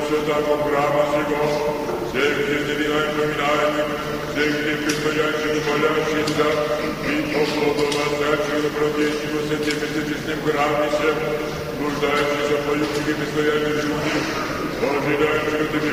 святого храма сего, всех невиновных поминаемых, всех предстоящих молящихся, и по плоду восставших правдению святым и честным храме всем, нуждающихся в твоих предстояниях люди, ожидающих Тебе